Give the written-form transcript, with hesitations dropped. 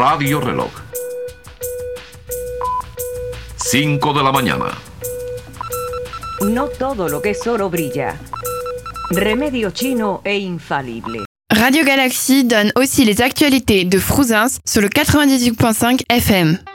Radio Reloj. 5 de la mañana. No todo lo que es oro brilla. Remedio chino e infalible. Radio Galaxy donne aussi les actualités de Frouzins sur le 98.5 FM.